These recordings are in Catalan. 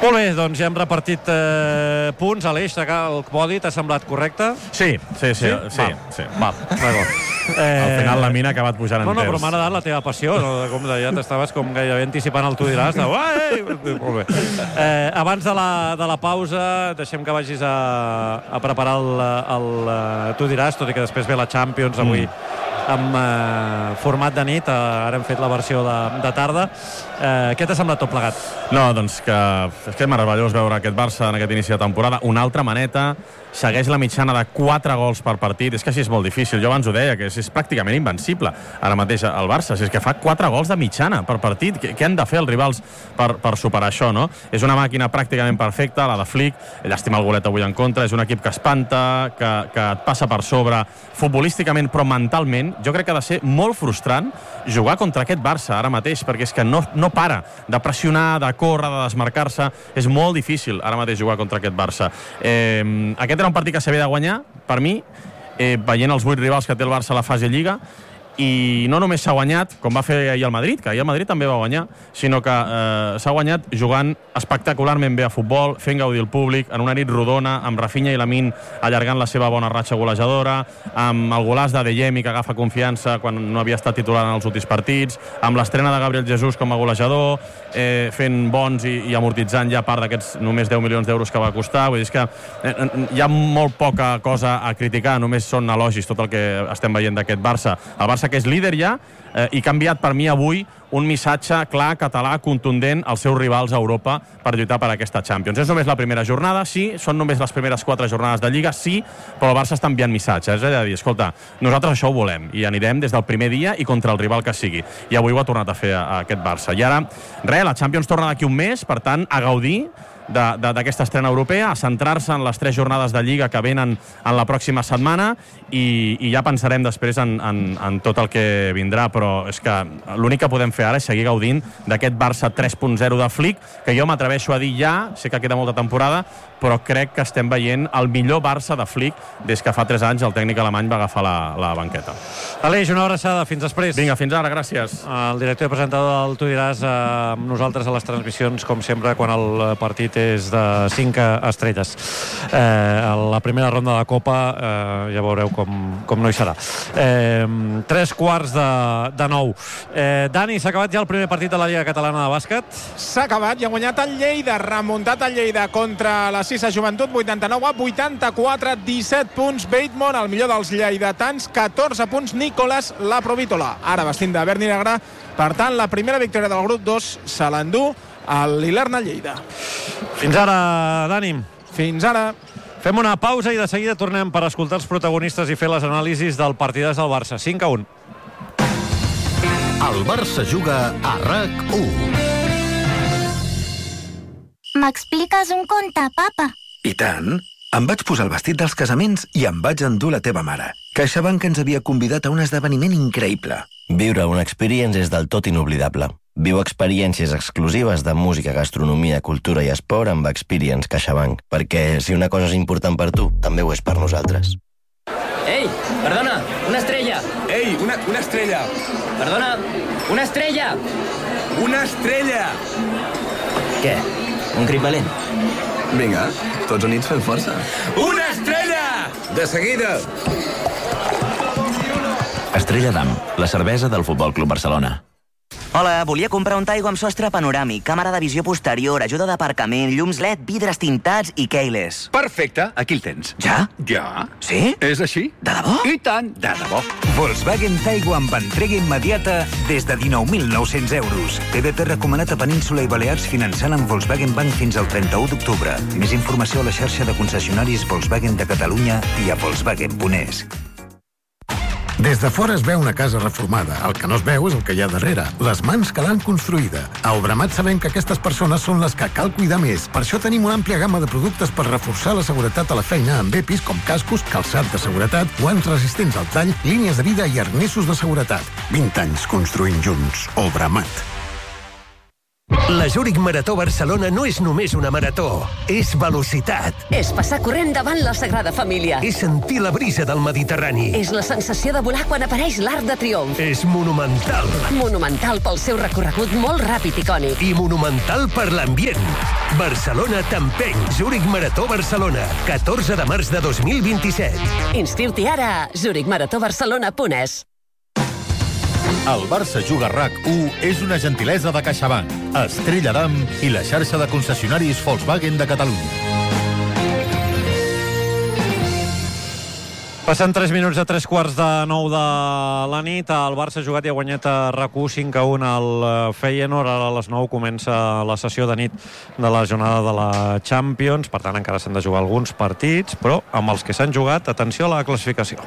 Molt bé, doncs ja hem repartit punts. Aleix, el podi t'ha semblat correcte? Sí. Va, d'acord. Al final la mina ha acabat pujant en No, terç. però m'ha agradat la teva passió, no? Com ja t'estaves com gairebé anticipant el tu diràs. Molt bé. Abans de la pausa, deixem que vagis a preparar el tu diràs, tot i que després ve la Champions avui amb format de nit. Ara hem fet la versió de tarda. Què t'ha semblat tot plegat? No, doncs que és que és meravellós veure aquest Barça en aquest inici de temporada. Una altra maneta, segueix la mitjana de 4 gols per partit. És que així és molt difícil. Jo abans ho deia, que és pràcticament invencible ara mateix el Barça. Si és que fa 4 gols de mitjana per partit. Què han de fer els rivals per superar això, no? És una màquina pràcticament perfecta, la de Flick. Llàstima el golet avui en contra. És un equip que espanta, que et passa per sobre futbolísticament, però mentalment. Jo crec que ha de ser molt frustrant jugar contra aquest Barça ara mateix, perquè és que no para de pressionar, de córrer, de desmarcar-se. És molt difícil ara mateix jugar contra aquest Barça. Aquest era un partit que s'havia de guanyar, per mi, veient els 8 rivals que té el Barça a la fase Lliga, i no només s'ha guanyat, com va fer ahir el Madrid, que ahir el Madrid també va guanyar, sinó que s'ha guanyat jugant espectacularment bé a futbol, fent gaudir el públic, en una nit rodona, amb Rafinha i Lamine allargant la seva bona ratxa golejadora, amb el golaç de Adeyemi, que agafa confiança quan no havia estat titular en els últims partits, amb l'estrena de Gabriel Jesús com a golejador, fent bons i amortitzant ja part d'aquests només 10 milions d'euros que va costar. Vull dir, és que hi ha molt poca cosa a criticar, només són elogis tot el que estem veient d'aquest Barça. El Barça que és líder ja, i que ha enviat per mi avui un missatge clar, català, contundent als seus rivals a Europa per lluitar per aquesta Champions. És només la primera jornada, sí, són només les primeres 4 jornades de Lliga, sí, però el Barça està enviant missatges, és a dir, escolta, nosaltres això ho volem, i anirem des del primer dia i contra el rival que sigui. I avui ho ha tornat a fer aquest Barça. I ara, la Champions torna d'aquí un mes, per tant, a gaudir d'aquesta estrena europea, a centrar-se en les 3 jornades de Lliga que venen en la pròxima setmana i ja pensarem després en tot el que vindrà, però és que l'únic que podem fer ara és seguir gaudint d'aquest Barça 3.0 de Flick, que jo m'atreveixo a dir ja, sé que queda molta temporada, però crec que estem veient el millor Barça de Flick des que fa 3 anys el tècnic alemany va agafar la banqueta. Aleix, una abraçada, fins després. Vinga, fins ara, gràcies. El director i presentador del Tu diràs amb nosaltres a les transmissions, com sempre, quan el partit és de 5 estrelles. La primera ronda de la Copa ja veureu com no hi serà. 8:45. Dani, s'ha acabat ja el primer partit de la Lliga Catalana de Bàsquet? S'ha acabat i ha guanyat el Lleida, remuntat el Lleida contra la Sisa Joventut, 89-84, 17 punts Bateman, el millor dels lleidatans, 14 punts Nicolás Laprovítola, ara vestint de verd i negre. Per tant, la primera victòria del grup 2 se l'endú l'Ilerna Lleida. Fins ara, Dani. Fins ara. Fem una pausa i de seguida tornem per escoltar els protagonistes i fer les anàlisis del partidàs del Barça. 5-1. El Barça juga a RAC1. M'expliques un conte, papa? I tant. Em vaig posar el vestit dels casaments i em vaig endur la teva mare. CaixaBank ens havia convidat a un esdeveniment increïble. Viure una experience és del tot inoblidable. Viu experiències exclusives de música, gastronomia, cultura i esport amb Experience CaixaBank, perquè si una cosa és important per tu, també ho és per nosaltres. Ei, perdona, una estrella. Ei, una estrella. Perdona, una estrella. Una estrella. Què? Un crit valent? Vinga, tots units fem força. Una estrella! De seguida! Estrella d'Am, la cervesa del Futbol Club Barcelona. Hola, volia comprar un Taigo amb sostre panoràmic, càmera de visió posterior, ajuda d'aparcament, llums LED, vidres tintats i keyless. Perfecte, aquí el tens. Ja? Ja. Sí? És així. De debò? I tant, de debò. Volkswagen Taigo amb entrega immediata des de 19.900 euros. TDT recomanat a Península i Balears finançant amb Volkswagen Bank fins al 31 d'octubre. Més informació a la xarxa de concessionaris Volkswagen de Catalunya i a Volkswagen.es. Des de fora es veu una casa reformada. El que no es veu és el que hi ha darrere. Les mans que l'han construïda. A Obramat sabem que aquestes persones són les que cal cuidar més. Per això tenim una àmplia gamma de productes per reforçar la seguretat a la feina amb EPIs com cascos, calçat de seguretat, guants resistents al tall, línies de vida i arnessos de seguretat. 20 anys construint junts. Obramat. La Zurich Marató Barcelona no és només una marató, és velocitat. És passar corrent davant la Sagrada Família. És sentir la brisa del Mediterrani. És la sensació de volar quan apareix l'Arc de Triomf. És monumental. Monumental pel seu recorregut molt ràpid i icònic. I monumental per l'ambient. Barcelona t'empeny. Zurich Marató Barcelona, 14 de març de 2027. Inscriu-t'hi ara a zurichmaratobarcelona.es. El Barça Juga RAC1 és una gentilesa de CaixaBank, Estrella d'Am i la xarxa de concessionaris Volkswagen de Catalunya. Passen 3 minuts de 3:15 de la nit. El Barça ha jugat i ha guanyat a RAC1 5-1 al Feyenoord. Ara a les 9 comença la sessió de nit de la jornada de la Champions. Per tant, encara s'han de jugar alguns partits, però amb els que s'han jugat, atenció a la classificació.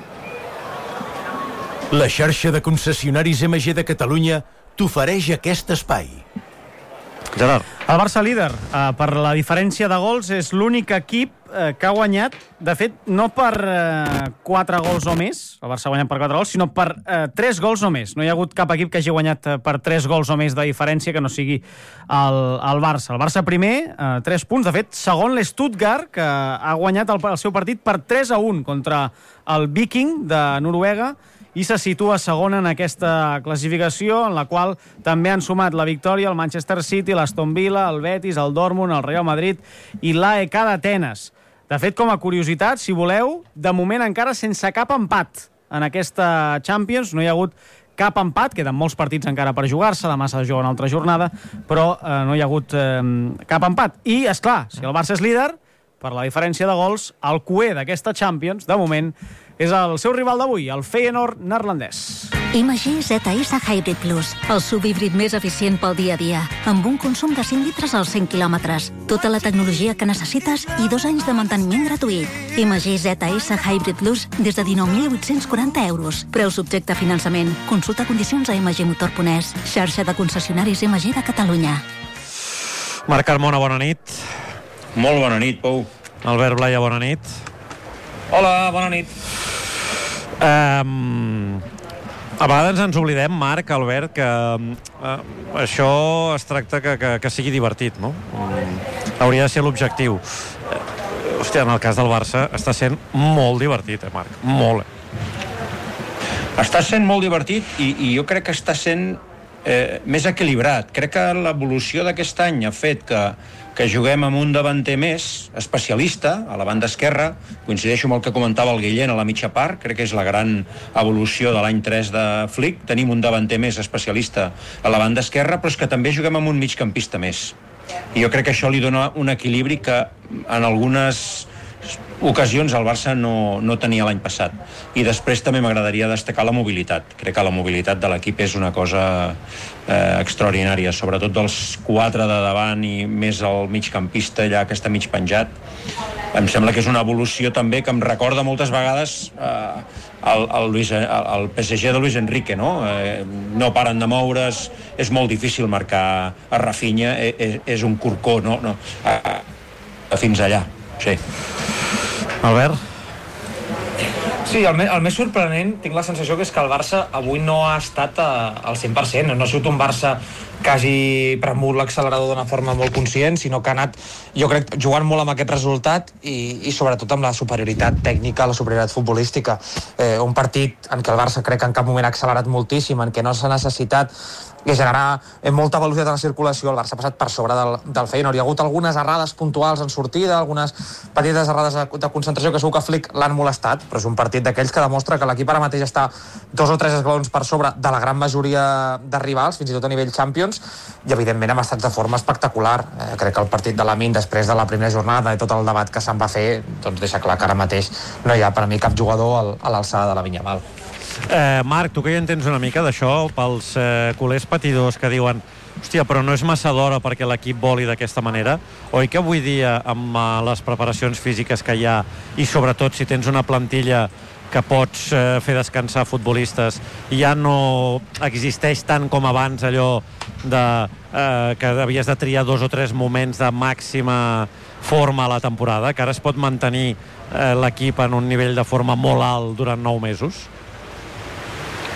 La xarxa de concessionaris MG de Catalunya t'ofereix aquest espai. Gerard. El Barça líder, per la diferència de gols, és l'únic equip que ha guanyat, de fet, no per 4 gols o més, el Barça ha guanyat per 4 gols, sinó per 3 gols o més. No hi ha hagut cap equip que hagi guanyat per 3 gols o més de diferència que no sigui el Barça. El Barça primer, 3 punts. De fet, segon l'Stuttgart, que ha guanyat el seu partit per 3-1 contra el Viking de Noruega, i se situa segon en aquesta classificació, en la qual també han sumat la victòria el Manchester City, l'Aston Villa, el Betis, el Dortmund, el Real Madrid i l'AEK d'Atenes. De fet, com a curiositat, si voleu, de moment encara sense cap empat en aquesta Champions. No hi ha hagut cap empat, queden molts partits encara per jugar-se, demà s'ha de jugar una altra jornada, però no hi ha hagut cap empat. I, esclar, si el Barça és líder, per la diferència de gols, el cué d'aquesta Champions, de moment, és el seu rival d'avui, el Feyenoord neerlandès. MG ZS Hybrid Plus, el subhíbrid més eficient pel dia a dia, amb un consum de 5 litres als 100 quilòmetres, tota la tecnologia que necessites i 2 anys de manteniment gratuït. MG ZS Hybrid Plus des de 19.840 euros. Preu subjecte a finançament. Consulta condicions a mgmotor.es, xarxa de concessionaris MG de Catalunya. Marc Carmona, bona nit. Molt bona nit, Pou. Albert Blaya, bona nit. Hola, bona nit. A vegades ens oblidem, Marc, Albert, que això es tracta que sigui divertit, no? Hauria de ser l'objectiu. Hòstia, en el cas del Barça està sent molt divertit, Marc? Molt. Està sent molt divertit i jo crec que està sent més equilibrat. Crec que l'evolució d'aquest any ha fet que juguem amb un davanter més especialista a la banda esquerra. Coincideixo amb el que comentava el Guillén a la mitja part. Crec que és la gran evolució de l'any 3 de Flick. Tenim un davanter més especialista a la banda esquerra, però és que també juguem amb un migcampista més. I jo crec que això li dona un equilibri que en algunes ocasions el Barça no tenia l'any passat. I després també m'agradaria destacar la mobilitat. Crec que la mobilitat de l'equip és una cosa extraordinària, sobretot dels 4 de davant i més el migcampista allà que està mig penjat. Em sembla que és una evolució també que em recorda moltes vegades el PSG de Luis Enrique, no? No paren de moure's, és molt difícil marcar a Rafinha, és un corcó, no? Fins allà, sí. Albert? Sí, el més sorprenent, tinc la sensació que és que el Barça avui no ha estat al 100%, no ha sigut un Barça que hagi premut l'accelerador d'una forma molt conscient, sinó que ha anat, jo crec, jugant molt amb aquest resultat i sobretot amb la superioritat tècnica, la superioritat futbolística. Un partit en què el Barça crec que en cap moment ha accelerat moltíssim, en què no s'ha necessitat generar molta velocitat en la circulació. El Barça ha passat per sobre del Feyenoord. Hi ha hagut algunes errades puntuals en sortida, algunes petites errades de concentració que segur que Flick l'han molestat, però és un partit d'aquells que demostra que l'equip ara mateix està 2 o 3 esglaons per sobre de la gran majoria de rivals, fins i tot a nivell Champions, i evidentment amb estats de forma espectacular. Crec que el partit de Lamine, després de la primera jornada i tot el debat que se'n va fer, doncs deixa clar que ara mateix no hi ha per a mi cap jugador a l'alçada de Lamine Yamal. Marc, tu que ja entens una mica d'això, pels culers patidors que diuen hòstia, però no és massa d'hora perquè l'equip voli d'aquesta manera, oi que avui dia amb les preparacions físiques que hi ha i sobretot si tens una plantilla que pots fer descansar futbolistes, ja no existeix tant com abans allò que havies de triar 2 o 3 moments de màxima forma a la temporada, que ara es pot mantenir l'equip en un nivell de forma molt alt durant 9 mesos?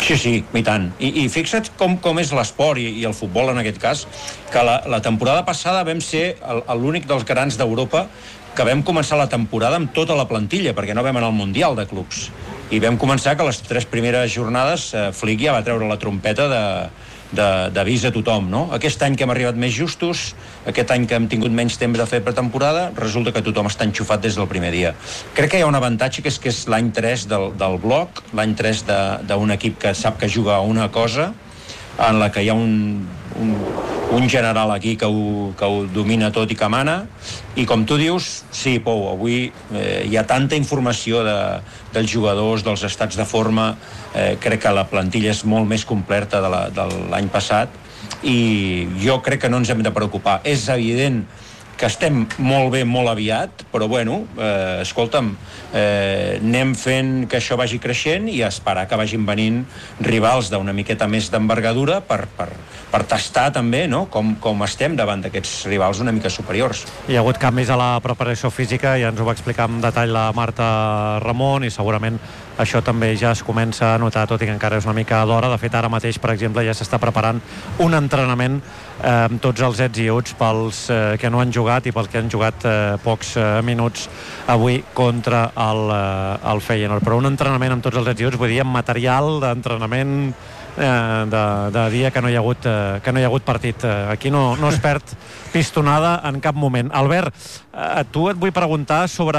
Sí, i tant. I fixa't com és l'esport i el futbol en aquest cas, que la temporada passada vam ser l'únic dels grans d'Europa que vam començar la temporada amb tota la plantilla, perquè no vam anar al Mundial de Clubs. I vam començar que les 3 primeres jornades Flick ja va treure la trompeta d'avís a tothom, no? Aquest any que hem arribat més justos, aquest any que hem tingut menys temps de fer pretemporada, resulta que tothom està enxufat des del primer dia. Crec que hi ha un avantatge que és l'any 3 del bloc, l'any 3 d'un equip que sap que juga a una cosa, en la que hi ha un general aquí que ho domina tot i que mana, i com tu dius, sí, Pou, avui hi ha tanta informació dels jugadors, dels estats de forma, crec que la plantilla és molt més completa de l'any passat, i jo crec que no ens hem de preocupar. És evident que estem molt bé molt aviat, però bueno, escolta'm, anem fent que això vagi creixent i esperar que vagin venint rivals d'una miqueta més d'envergadura per tastar també, no?, com estem davant d'aquests rivals una mica superiors. Hi ha hagut canvis a la preparació física, ja ens ho va explicar amb detall la Marta Ramon, i segurament això també ja es comença a notar, tot i que encara és una mica d'hora. De fet, ara mateix, per exemple, ja s'està preparant un entrenament amb tots els ets i uts pels que no han jugat i pels que han jugat pocs minuts avui contra el Feyenoord. Però un entrenament amb tots els ets i uts, vull dir, amb material d'entrenament de dia que no hi ha hagut partit. Aquí no es perd pistonada en cap moment. Albert, a tu et vull preguntar sobre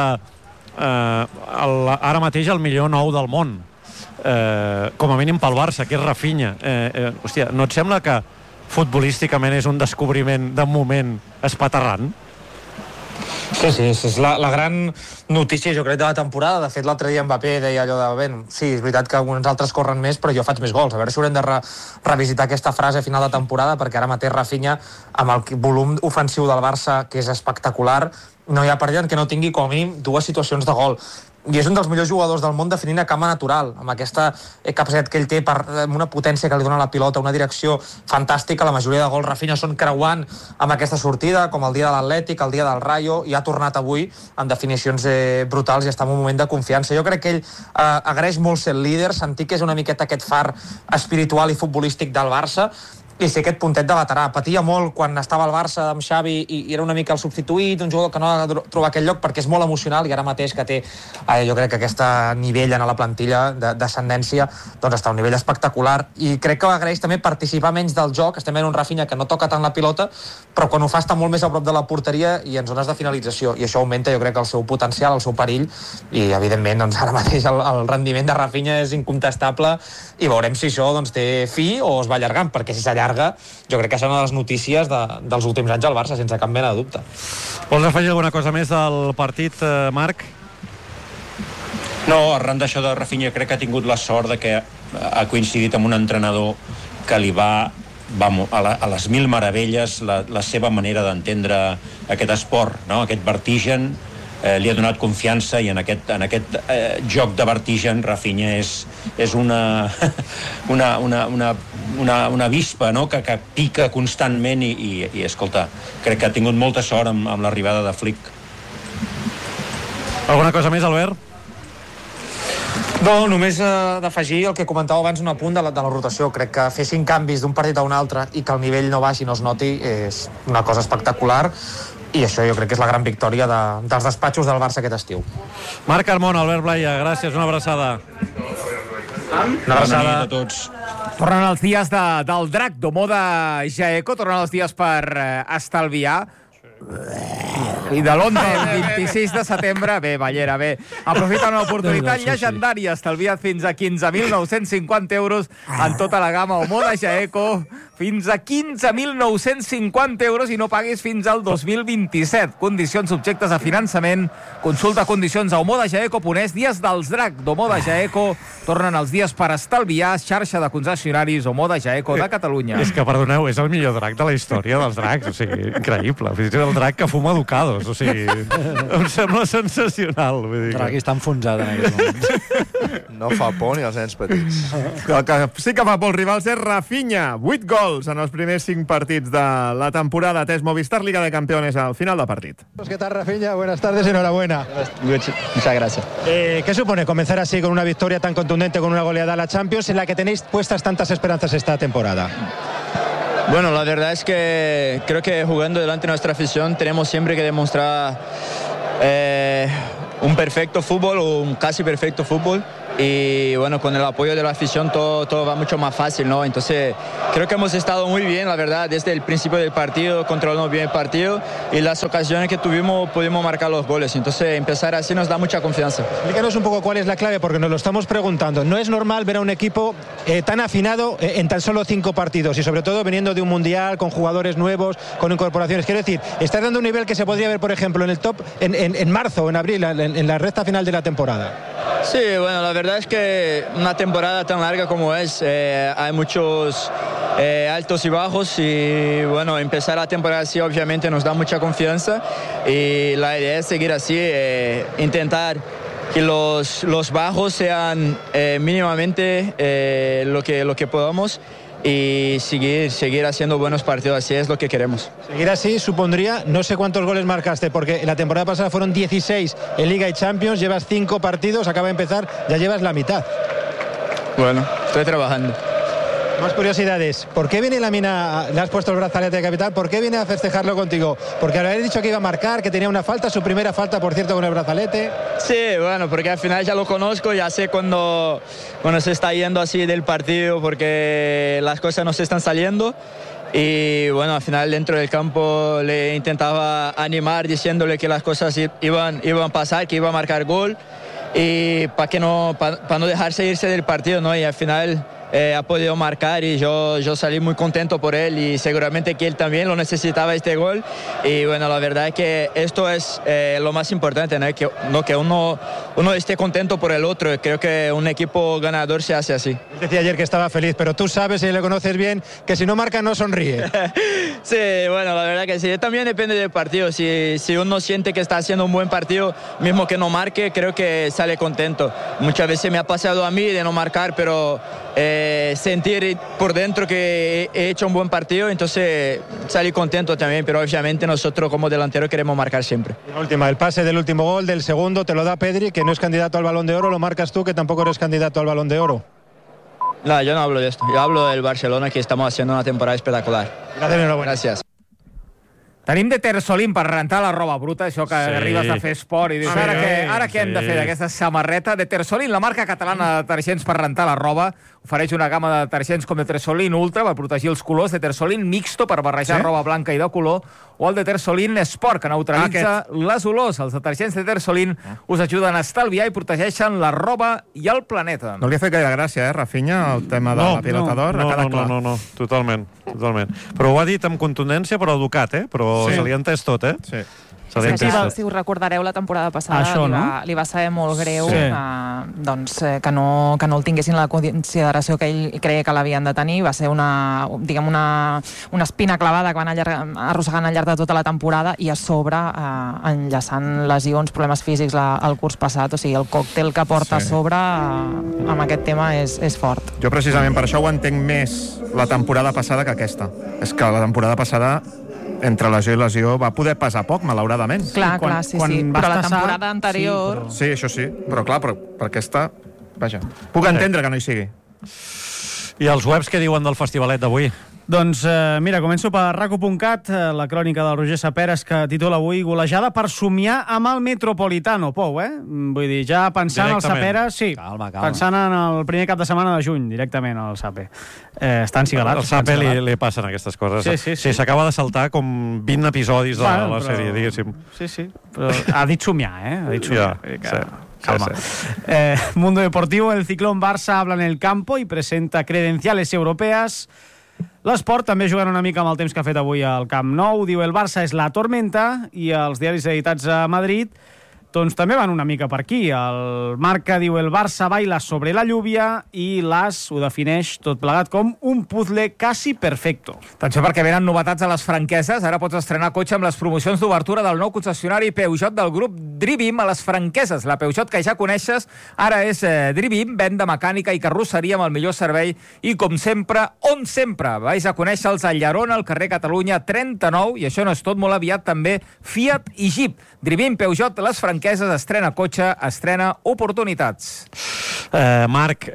ara mateix el millor nou del món, com a mínim pel Barça, que és Rafinha. Hòstia, no et sembla que futbolísticament és un descobriment de moment espaterrant? Sí, és la gran notícia, jo crec, de la temporada. De fet, l'altre dia Mbappé deia allò de sí, és veritat que uns altres corren més, però jo faig més gols. A veure si haurem de revisitar aquesta frase a final de temporada, perquè ara mateix Rafinha, amb el volum ofensiu del Barça, que és espectacular, no hi ha partit en què no tingui com a mínim 2 situacions de gol. I és un dels millors jugadors del món definint a cama natural, amb aquesta capacitat que ell té, amb una potència que li dona la pilota, una direcció fantàstica. La majoria de gols Rafinha són creuant amb aquesta sortida, com el dia de l'Atlètic, el dia del Rayo, i ha tornat avui amb definicions brutals i està en un moment de confiança. Jo crec que ell agraeix molt ser el líder, sentir que és una miqueta aquest far espiritual i futbolístic del Barça, i ser aquest puntet de veterà. Patia molt quan estava al Barça amb Xavi i era una mica el substituït, un jugador que no ha de trobar aquest lloc perquè és molt emocional, i ara mateix que té, jo crec que aquest nivell en la plantilla d'ascendència, doncs està a un nivell espectacular, i crec que agraeix també participar menys del joc. Estem veient un Rafinha que no toca tant la pilota, però quan ho fa està molt més a prop de la porteria i en zones de finalització, i això augmenta, jo crec, el seu potencial, el seu perill, i evidentment doncs, ara mateix el rendiment de Rafinha és incontestable, i veurem si això doncs, té fi o es va allargant, perquè si s'allarga, jo crec que és una de les notícies dels últims anys al Barça, sense cap mena de dubte. Vols afegir alguna cosa més del partit, Marc? No, arran d'això de Rafinha, crec que ha tingut la sort de que ha coincidit amb un entrenador que li va a les mil meravelles la seva manera d'entendre aquest esport, no? Aquest vertigen, li ha donat confiança, i en aquest joc de vertigen Rafinha és una avispa, no?, que pica constantment, i escolta, crec que ha tingut molta sort amb l'arribada de Flick. Alguna cosa més, Albert? No, només d'afegir el que comentava abans, un apunt de la rotació. Crec que fer 5 canvis d'un partit a un altre i que el nivell no baixi, no es noti, és una cosa espectacular, i això jo crec que és la gran victòria dels despatxos del Barça aquest estiu. Marc Carmona, Albert Blaya, gràcies, una abraçada. Una abraçada a tots. Tornen els dies del drac d'Omoda Jaeco, tornen els dies per estalviar. I de l'11 al 26 de setembre, bé, Ballera, bé, aprofita una oportunitat llegendària, estalvia't fins a 15.950 euros en tota la gamma Omoda Jaeco, fins a 15.950 euros i no paguis fins al 2027. Condicions subjectes a finançament. Consulta condicions a omodajaeco.es. Dies dels drac d'Omoda Jaeco. Tornen els dies per estalviar. Xarxa de concessionaris Omoda Jaeco de Catalunya. És que, perdoneu, és el millor drac de la història dels dracs. O sigui, increïble. Fins i tot el Drac que fuma Ducados, o sigui, em sembla sensacional. Vull dir Drac està enfonsat en aquest moment. No fa por ni als nens petits. El que sí que fa por als rivals és Rafinha. 8 gols en els primers 5 partits de la temporada. Atès Movistar Liga de Campeones al final del partit. ¿Qué tal, Rafinha? Buenas tardes, enhorabuena. Muchas gracias. ¿Qué supone comenzar así con una victoria tan contundente, con una goleada a la Champions, en la que tenéis puestas tantas esperanzas esta temporada? Bueno, la verdad es que creo que jugando delante de nuestra afición tenemos siempre que demostrar un perfecto fútbol o un casi perfecto fútbol. Y bueno, con el apoyo de la afición todo va mucho más fácil, ¿no? Entonces creo que hemos estado muy bien, la verdad, desde el principio del partido, controlando bien el partido, y las ocasiones que tuvimos pudimos marcar los goles. Entonces empezar así nos da mucha confianza. Explícanos un poco cuál es la clave, porque nos lo estamos preguntando. No es normal ver a un equipo tan afinado en tan solo 5 partidos, y sobre todo viniendo de un mundial, con jugadores nuevos, con incorporaciones. Quiero decir, estás dando un nivel que se podría ver, por ejemplo, en el top en marzo o en abril, en la recta final de la temporada. Sí, bueno, la verdad es que una temporada tan larga como es, hay muchos altos y bajos, y bueno, empezar la temporada así obviamente nos da mucha confianza, y la idea es seguir así, intentar que los bajos sean mínimamente lo que podamos, y seguir haciendo buenos partidos, así es lo que queremos. Seguir así supondría, no sé cuántos goles marcaste, porque la temporada pasada fueron 16 en Liga y Champions, llevas 5 partidos, acaba de empezar, ya llevas la mitad. Bueno, estoy trabajando. Más curiosidades, ¿por qué viene Lamina, le has puesto el brazalete de capitán, por qué viene a festejarlo contigo? Porque le habéis dicho que iba a marcar, que tenía una falta, su primera falta, por cierto, con el brazalete. Sí, bueno, porque al final ya lo conozco, ya sé cuando se está yendo así del partido, porque las cosas no se están saliendo. Y bueno, al final dentro del campo le intentaba animar diciéndole que las cosas iban a pasar, que iba a marcar gol, y para no dejarse irse del partido, ¿no? Y al final ha podido marcar, y yo salí muy contento por él, y seguramente que él también lo necesitaba, este gol. Y bueno, la verdad es que esto es lo más importante, ¿no? Que uno esté contento por el otro. Creo que un equipo ganador se hace así. Decía ayer que estaba feliz, pero tú sabes, y le conoces bien, que si no marca no sonríe. Sí, bueno, la verdad que sí. También depende del partido. Si uno siente que está haciendo un buen partido, mismo que no marque, creo que sale contento. Muchas veces me ha pasado a mí de no marcar, pero sentir por dentro que he hecho un buen partido, entonces salí contento también, pero obviamente nosotros como delantero queremos marcar siempre. La última, el pase del último gol, del segundo, te lo da Pedri, que no es candidato al Balón de Oro, lo marcas tú, que tampoco eres candidato al Balón de Oro. No, yo no hablo de esto, yo hablo del Barcelona, que estamos haciendo una temporada espectacular. Gracias, enhorabuena. Gracias. Tenim de Ter Solín per rentar la roba bruta, això que arribes a fer esport i dius, ara què hem de fer d'aquesta samarreta? De Ter Solín, la marca catalana de detergents per rentar la roba, ofereix una gamma de detergents com de Ter Solín Ultra per protegir els colors, de Ter Solín Mixto per barrejar roba blanca i de color, o el de Ter Solín Sport, que neutralitza les olors. Els detergents de Ter Solín us ajuden a estalviar i protegeixen la roba i el planeta. No li ha fet gaire gràcia, Rafinha, el tema de la pilota d'or? No, totalment. Però ho ha dit amb contundència, però educat, Però se li ha entès tot, Sí. Si us recordareu, la temporada passada li va saber molt greu que no el tinguessin la consideració que ell creia que l'havien de tenir. Va ser una espina clavada que van arrossegant al llarg de tota la temporada, i a sobre enllaçant lesions, problemes físics el curs passat. O sigui, el còctel que porta a sobre amb aquest tema és fort. Jo precisament per això ho entenc més la temporada passada que aquesta. És que la temporada passada, entre lesió i lesió, va poder pesar poc, malauradament. Clar, sí. Però la temporada anterior... Sí, això sí. Però clar, per aquesta... Vaja, puc entendre que no hi sigui. I els webs què diuen del festivalet d'avui? Doncs mira, començo per raco.cat, la crònica del Roger Saperes, que titula avui golejada per somiar amb el Metropolitano. Pou, Vull dir, ja pensant al Saperes... Sí, calma. Pensant en el primer cap de setmana de juny, directament al Sape. Estan cigalats. Al Sape li passen aquestes coses. Sí, s'acaba de saltar com 20 episodis de la sèrie, diguéssim. Sí, però ha dit somiar, Ha dit somiar. Calma. Mundo Deportivo, el Ciclón Barça habla en el campo y presenta credenciales europeas. L'Esport també jugant una mica amb el temps que ha fet avui al Camp Nou. Diu, el Barça és la tormenta, i els diaris editats a Madrid Doncs també van una mica per aquí. El Marca diu el Barça baila sobre la lluvia i l'As ho defineix tot plegat com un puzzle quasi perfecto. Atenció perquè venen novetats a les franqueses. Ara pots estrenar cotxe amb les promocions d'obertura del nou concessionari Peugeot del grup Drivim a les franqueses. La Peugeot que ja coneixes ara és Drivim, venda mecànica i carrosseria amb el millor servei i, com sempre, on sempre. Vais a conèixer-los a Llerona, al carrer Catalunya 39, i això no és tot, molt aviat també Fiat i Jeep. Drivim Peugeot, les franqueses, estrena cotxe, estrena oportunitats. Marc,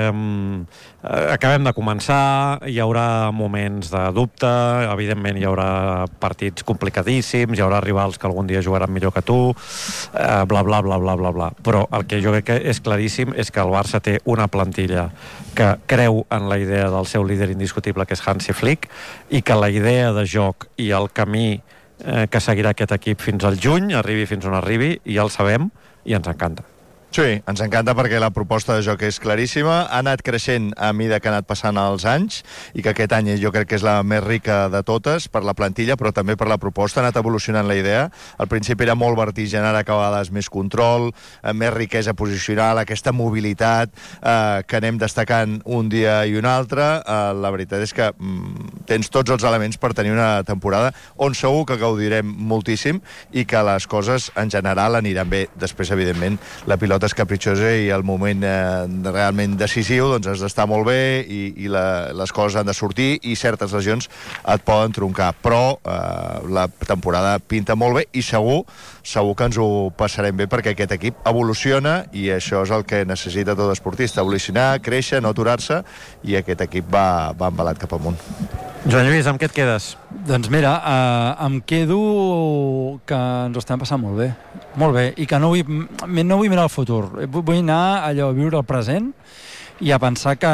acabem de començar, hi haurà moments de dubte, evidentment hi haurà partits complicadíssims, hi haurà rivals que algun dia jugaran millor que tu, bla, bla, bla, bla, bla, bla. Però el que jo crec que és claríssim és que el Barça té una plantilla que creu en la idea del seu líder indiscutible, que és Hansi Flick, i que la idea de joc i el camí que seguirà aquest equip fins al juny, arribi fins on arribi, i ja el sabem, i ens encanta. Sí, ens encanta perquè la proposta de joc és claríssima, ha anat creixent a mida que ha anat passant els anys i que aquest any jo crec que és la més rica de totes per la plantilla, però també per la proposta, ha anat evolucionant la idea. Al principi era molt vertigen, ara a vegades més control, més riquesa posicional, aquesta mobilitat que anem destacant un dia i un altre. La veritat és que tens tots els elements per tenir una temporada on segur que gaudirem moltíssim i que les coses en general aniran bé. Després, evidentment, la pilota és capritxosa i el moment realment decisiu doncs has d'estar molt bé i les coses han de sortir i certes lesions et poden troncar, però la temporada pinta molt bé i segur que ens ho passarem bé perquè aquest equip evoluciona i això és el que necessita tot esportista, evolucionar, créixer, no aturar-se, i aquest equip va embalat cap amunt. Joan Lluís, amb què et quedes? Doncs mira, em quedo que ens ho estem passant molt bé, i que no vull mirar el futur, vull anar allò a viure el present i a pensar que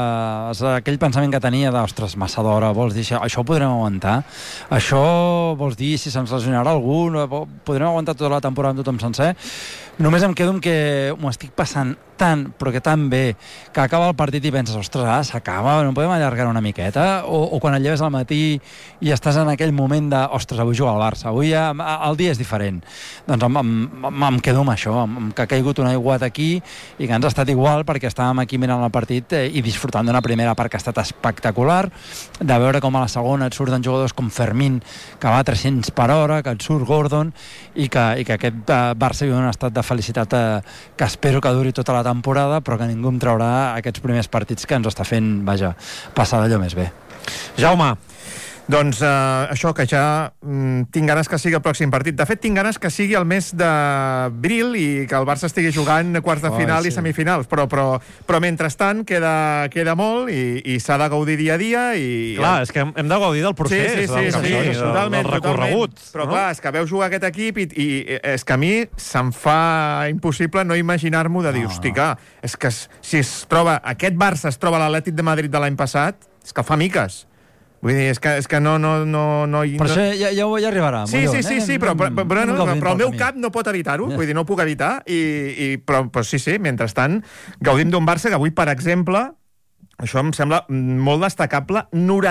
aquell pensament que tenia d'ostres, massa d'hora, vols dir, això ho podrem aguantar? Això vols dir, si se'ns lesionarà algú, podrem aguantar tota la temporada amb tothom sencer? Només em quedo amb que m'ho estic passant tant, però que tan bé, que acaba el partit i penses, ostres, s'acaba, no podem allargar una miqueta? O quan et lleves al matí i estàs en aquell moment de, ostres, avui juga al Barça, avui el dia és diferent. Doncs em quedo amb això, amb que ha caigut un aiguat aquí i que ens ha estat igual perquè estàvem aquí mirant el partit i disfrutant d'una primera part que ha estat espectacular, de veure com a la segona et surten jugadors com Fermín, que va a 300 per hora, que et surt Gordon, i que aquest Barça viu en un estat de felicitat que espero que duri tota la temporada, però que ningú em traurà aquests primers partits que ens està fent, vaja, passar d'allò més bé. Jaume. Doncs això, que ja tinc ganes que sigui el pròxim partit. De fet, tinc ganes que sigui el mes d'abril i que el Barça estigui jugant quarts de final i semifinals, però mentrestant queda molt i s'ha de gaudir dia a dia. Clar, és que hem de gaudir del procés, del recorregut. Però clar, és que veus jugar aquest equip i és que a mi se'm fa impossible no imaginar-m'ho de dir, hòstia, és que si aquest Barça es troba a l'Atlètic de Madrid de l'any passat, és que fa miques. Vull dir, és que no... Per això ja arribarà. Sí, però el meu cap no pot evitar-ho, vull dir, no ho puc evitar, però sí, mentrestant, gaudim d'un Barça que avui, per exemple, això em sembla molt destacable,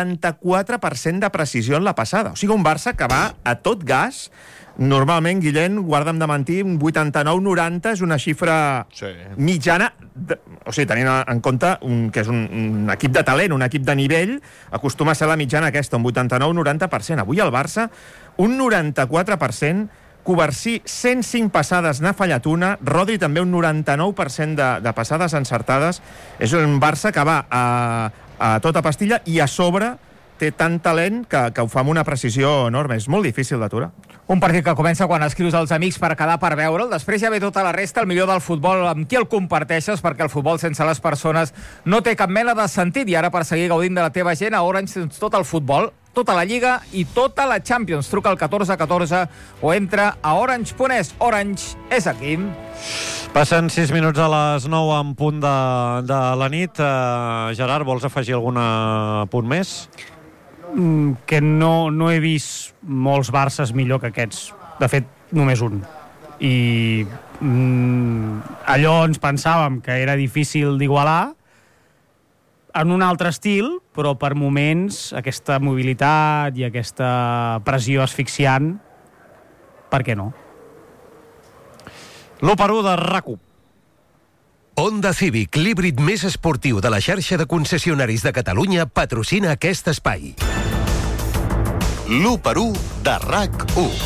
94% de precisió en la passada. O sigui, un Barça que va a tot gas. Normalment, Guillem, guarda'm de mentir, un 89-90 és una xifra mitjana, o sigui, tenint en compte que és un equip de talent, un equip de nivell, acostuma a ser la mitjana aquesta, un 89-90%. Avui el Barça, un 94%, Covarsí, 105 passades, n'ha fallat una, Rodri també un 99% de passades encertades. És un Barça que va a tota pastilla i a sobre té tant talent que ho fa amb una precisió enorme. És molt difícil d'aturar. Un partit que comença quan escrius als amics per quedar per veure'l, després ja ve tota la resta, el millor del futbol, amb qui el comparteixes, perquè el futbol sense les persones no té cap mena de sentit, i ara per seguir gaudint de la teva gent, a Orange tens tot el futbol, tota la Lliga i tota la Champions. Truca al 1414 o entra a orange.es. Orange és aquí. Passen 6 minuts a les 9 en punt de la nit. Gerard, vols afegir algun punt més? Que no he vist molts Barces millor que aquests. De fet, només un. I allò ens pensàvem que era difícil d'igualar en un altre estil, però per moments aquesta mobilitat i aquesta pressió asfixiant, per què no? L'1-1 de RAC1. Honda Civic, l'híbrid més esportiu de la xarxa de concessionaris de Catalunya, patrocina aquest espai. L'1-1 de RAC1.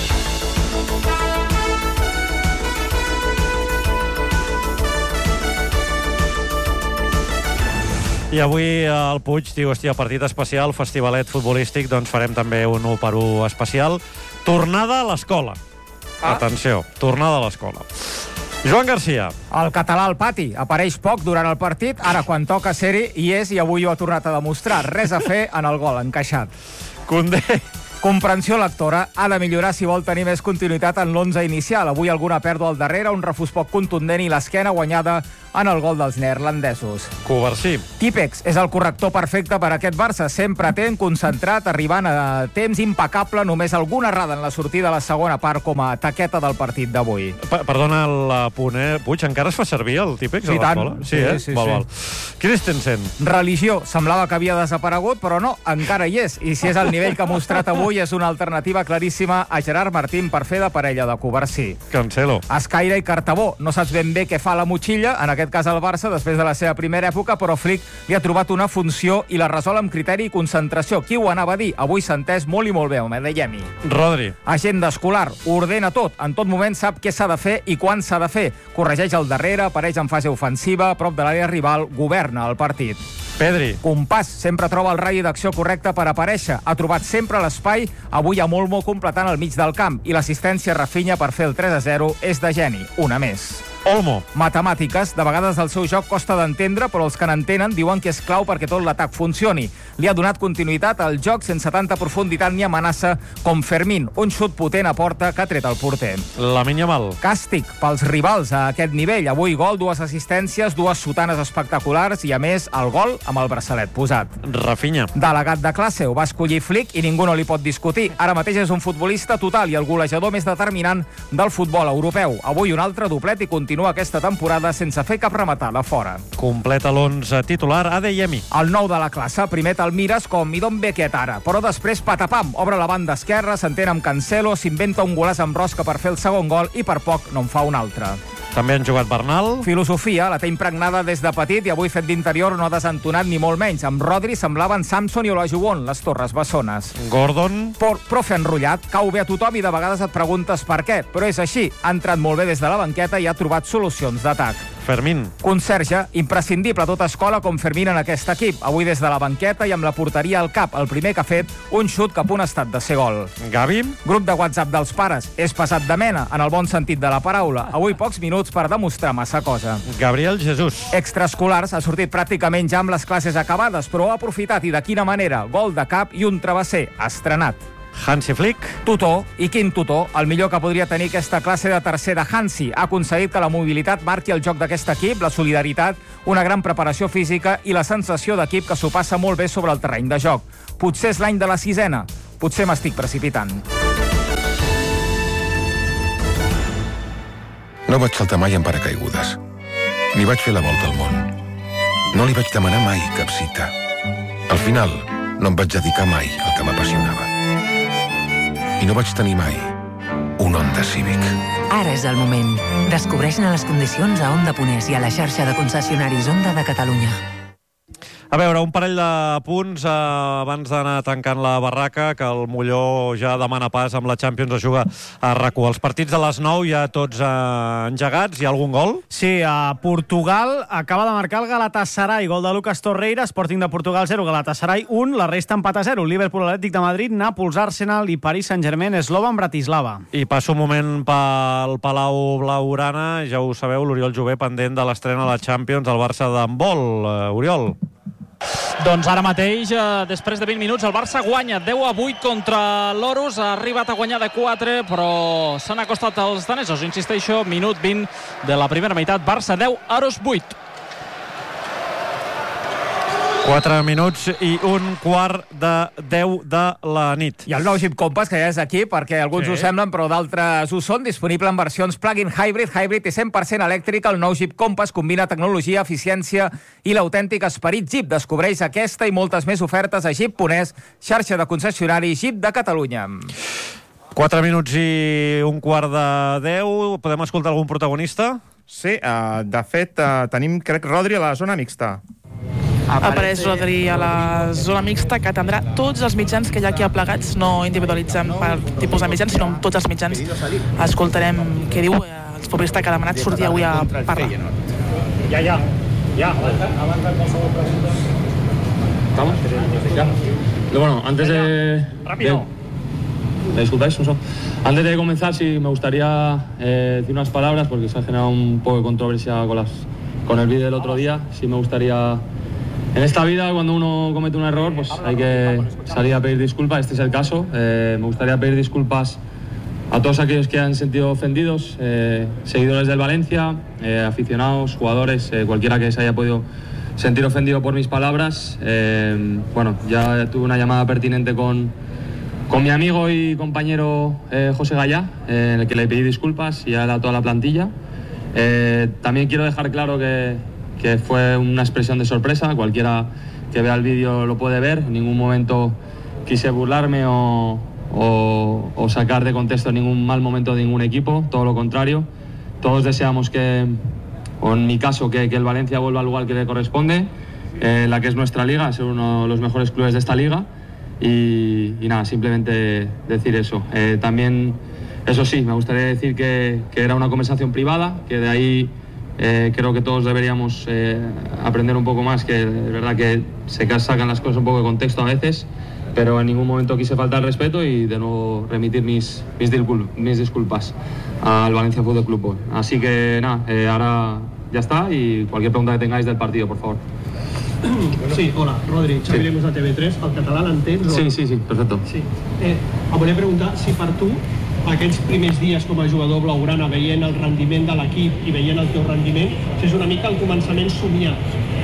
I avui el Puig diu, hòstia, partit especial, festivalet futbolístic, doncs farem també un 1-1 especial. Tornada a l'escola. Atenció, tornada a l'escola. Joan Garcia. El català al pati. Apareix poc durant el partit, ara quan toca ser-hi hi és i avui ho ha tornat a demostrar. Res a fer en el gol, encaixat. Condé. Comprensió lectora. Ha de millorar si vol tenir més continuïtat en l'11 inicial. Avui alguna pèrdua al darrere, un refús poc contundent i l'esquena guanyada en el gol dels neerlandesos. Covarsí. Típex és el corrector perfecte per a aquest Barça. Sempre atent, concentrat, arribant a temps impecable, només alguna errada en la sortida de la segona part com a taqueta del partit d'avui. Perdona l'apunt, Puig, encara es fa servir el Típex a l'escola? Sí, Val. Christensen. Religió. Semblava que havia desaparegut, però no, encara hi és. I si és el nivell que ha mostrat avui, és una alternativa claríssima a Gerard Martín per fer de parella de Covarsí. Cancelo. Escaire i Cartabó. No saps ben bé què fa la motxilla, en aquest cas al Barça, després de la seva primera època, però Flick li ha trobat una funció i la resol amb criteri i concentració. Qui ho anava a dir? Avui s'ha entès molt i molt bé, home, deiem-hi. Rodri. Agenda escolar. Ordena tot. En tot moment sap què s'ha de fer i quan s'ha de fer. Corregeix al darrere, apareix en fase ofensiva, a prop de l'àrea rival, governa el partit. Pedri. Compàs, sempre troba el ratll d'acció correcte per aparèixer. Ha trobat sempre l'espai, avui a Molmo completant el mig del camp, i l'assistència Rafinha per fer el 3-0 és de geni. Una més. Olmo. Matemàtiques. De vegades el seu joc costa d'entendre, però els que n'entenen diuen que és clau perquè tot l'atac funcioni. Li ha donat continuïtat al joc sense tanta profunditat ni amenaça com Fermín. Un xut potent a porta que ha tret el porter. Lamine Yamal. Càstig pels rivals a aquest nivell. Avui gol, 2 assistències, 2 sotanes espectaculars i, a més, el gol amb el braçalet posat. Rafinha. Delegat de classe. Ho va escollir Flick i ningú no li pot discutir. Ara mateix és un futbolista total i el golejador més determinant del futbol europeu. Avui un altre doblet i continua aquesta temporada sense fer cap rematada fora. Completa l'11 titular Adeyemi. El nou de la classe, primer te'l mires com i d'on ve aquest ara, però després patapam, obre la banda esquerra, s'entén amb Cancelo, s'inventa un golaç amb rosca per fer el segon gol i per poc no en fa un altre. També han jugat Bernal. Filosofia, la té impregnada des de petit i avui fet d'interior no ha desentonat ni molt menys. Amb Rodri semblaven Samson i Olajuwon, les Torres Bessones. Gordon. Profe enrotllat, cau bé a tothom i de vegades et preguntes per què, però és així. Ha entrat molt bé des de la banqueta i ha trobat solucions d'atac. Fermín. Conserge, imprescindible a tota escola com Fermín en aquest equip. Avui des de la banqueta i amb la porteria al cap. El primer que ha fet, un xut que a punt ha estat de ser gol. Gavi. Grup de WhatsApp dels pares. És passat de mena, en el bon sentit de la paraula. Avui pocs minuts per demostrar massa cosa. Gabriel Jesús. Extraescolars, ha sortit pràcticament ja amb les classes acabades, però ha aprofitat i de quina manera. Gol de cap i un travesser. Estrenat. Hansi Flick. Tutor, i quin tutor? El millor que podria tenir aquesta classe de tercer de Hansi. Ha aconseguit que la mobilitat marqui el joc d'aquest equip, la solidaritat, una gran preparació física i la sensació d'equip que s'ho passa molt bé sobre el terreny de joc. Potser és l'any de la 6ena. Potser m'estic precipitant. No vaig saltar mai en paracaigudes. Ni vaig fer la volta al món. No li vaig demanar mai cap cita. Al final, no em vaig dedicar mai al que m'apassionava. I no vaig tenir mai un Honda Civic. Ara és el moment. Descobreix-ne les condicions a Honda.es i a la xarxa de concessionaris Honda de Catalunya. A veure, un parell de punts abans d'anar tancant la barraca, que el Molló ja demana pas amb la Champions a jugar a RAC1. Els partits de les 9 ja tots engegats. Hi ha algun gol? Sí, a Portugal acaba de marcar el Galatasaray, gol de Lucas Torreira, Sporting de Portugal 0, Galatasaray 1, la resta empat a 0. Liverpool, Atlètic de Madrid, Nàpols, Arsenal i Paris Saint-Germain, Slovan, Bratislava. I passo un moment pel Palau Blaugrana. Ja ho sabeu, l'Oriol Jové pendent de l'estrena a la Champions del Barça d'handbol. Oriol. Doncs ara mateix, després de 20 minuts, el Barça guanya 10-8 contra l'Orus. Ha arribat a guanyar de 4, però s'han acostat els danesos. Insisteixo, minut 20 de la primera meitat. Barça 10, Orus 8. 4 minuts i un quart de 10 de la nit. I el nou Jeep Compass, que ja és aquí, perquè alguns ho semblen, però d'altres ho són, disponible en versions plug-in hybrid i 100% elèctrica. El nou Jeep Compass combina tecnologia, eficiència i l'autèntic esperit Jeep. Descobreix aquesta i moltes més ofertes a Jeep.es, xarxa de concessionaris Jeep de Catalunya. 4 minuts i un quart de 10. Podem escoltar algun protagonista? Sí, de fet, tenim, crec, Rodri a la zona mixta. Apareix Rodri a la zona mixta, que atendrà tots els mitjans que hi ha aquí aplegats, no individualitzant per tipus de mitjans, sinó amb tots els mitjans. Escoltarem què diu el futbolista que ha demanat sortir avui a parlar. Ja. ¿Estamos? Ya. Bueno, antes de... Rápido. ¿Me disculpáis? Antes de comenzar, sí, me gustaría decir unas palabras, porque se ha generado un poco de controversia con el vídeo del otro día. Sí me gustaría... En esta vida, cuando uno comete un error, pues hay que salir a pedir disculpas. Este es el caso. Me gustaría pedir disculpas a todos aquellos que han sentido ofendidos, seguidores del Valencia, aficionados, jugadores, cualquiera que se haya podido sentir ofendido por mis palabras. Bueno, ya tuve una llamada pertinente con mi amigo y compañero José Gallá, en el que le pedí disculpas y a toda la plantilla. También quiero dejar claro que fue una expresión de sorpresa. Cualquiera que vea el vídeo lo puede ver. En ningún momento quise burlarme o sacar de contexto ningún mal momento de ningún equipo, todo lo contrario. Todos deseamos o en mi caso, que el Valencia vuelva al lugar que le corresponde, la que es nuestra liga, ser uno de los mejores clubes de esta liga. Y nada, simplemente decir eso. También, eso sí, me gustaría decir que era una conversación privada, que de ahí creo que todos deberíamos aprender un poco más, que es verdad que se sacan las cosas un poco de contexto a veces, pero en ningún momento quise faltar el respeto y de nuevo remitir mis disculpas al Valencia Fútbol Club. Así que nada, ahora ya está, y cualquier pregunta que tengáis del partido, por favor. Sí, hola, Rodri, Xavi Lemus de TV3, el català l'entens? Sí, perfecto. Sí. Em volia preguntar si per tu aquests primers dies com a jugador blaugrana, veient el rendiment de l'equip i veient el teu rendiment, si és una mica el començament somiat.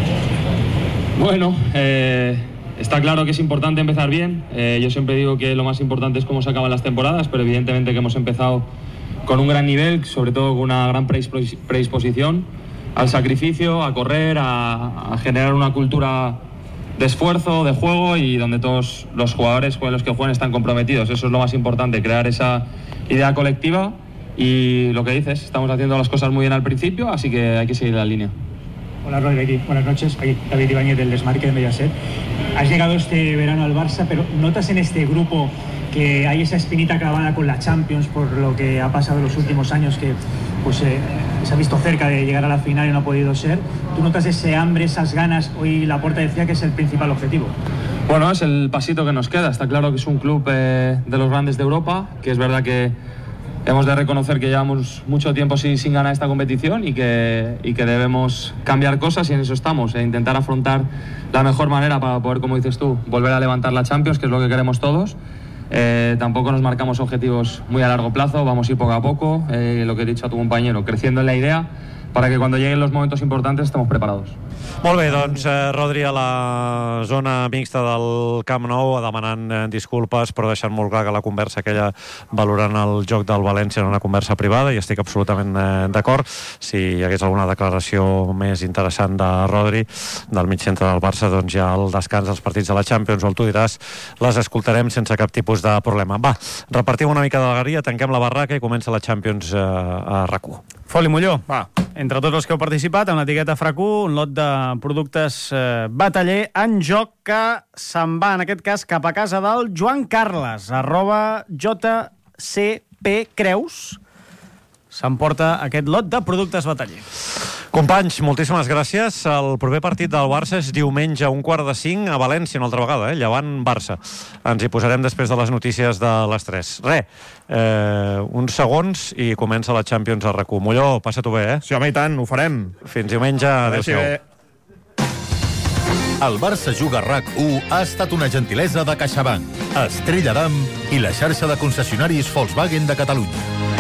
Bueno, está claro que es importante empezar bien. Yo siempre digo que lo más importante es cómo se acaban las temporadas, pero evidentemente que hemos empezado con un gran nivel, sobre todo con una gran predisposición al sacrificio, a correr, a generar una cultura de esfuerzo, de juego, y donde todos los jugadores, los que juegan, están comprometidos. Eso es lo más importante, crear esa idea colectiva. Y lo que dices, estamos haciendo las cosas muy bien al principio, así que hay que seguir la línea. Hola Rodri, aquí. Buenas noches. Aquí David Ibáñez del Desmarque de Mediaset. Has llegado este verano al Barça, pero ¿notas en este grupo que hay esa espinita clavada con la Champions por lo que ha pasado en los últimos años, que pues se ha visto cerca de llegar a la final y no ha podido ser? ¿Tú notas ese hambre, esas ganas? Hoy Laporta decía que es el principal objetivo. Bueno, es el pasito que nos queda. Está claro que es un club de los grandes de Europa, que es verdad que hemos de reconocer que llevamos mucho tiempo sin ganar esta competición y que debemos cambiar cosas, y en eso estamos, intentar afrontar la mejor manera para poder, como dices tú, volver a levantar la Champions, que es lo que queremos todos. Tampoco nos marcamos objetivos muy a largo plazo, vamos a ir poco a poco, lo que he dicho a tu compañero, creciendo en la idea, para que cuando lleguen los momentos importantes estemos preparados. Molt bé, doncs Rodri a la zona mixta del Camp Nou, demanant disculpes, però deixant molt clar que la conversa aquella valorant el joc del València era una conversa privada, i estic absolutament d'acord. Si hi hagués alguna declaració més interessant de Rodri, del mig centre del Barça, doncs ja al descans dels partits de la Champions, o el tu diràs, les escoltarem sense cap tipus de problema. Va, repartim una mica de galeria, tanquem la barraca i comença la Champions a RAC1. Foli Molló, va. Entre tots els que heu participat, amb l'etiqueta FRAC1, un lot de productes Bataller en joc, que se'n va, en aquest cas, cap a casa del Joan Carles, @JCPCreus. S'emporta aquest lot de productes Bataller. Companys, moltíssimes gràcies. El proper partit del Barça és diumenge a 4:45 a València, una altra vegada, Llevant-Barça. Ens hi posarem després de les notícies de les 3. Uns segons i comença la Champions a RAC1. Molló, passa-t'ho bé, Sí, home, i tant, ho farem. Fins diumenge, adéu-siau. El Barça Juga RAC1 ha estat una gentilesa de CaixaBank, Estrella d'Am i la xarxa de concessionaris Volkswagen de Catalunya.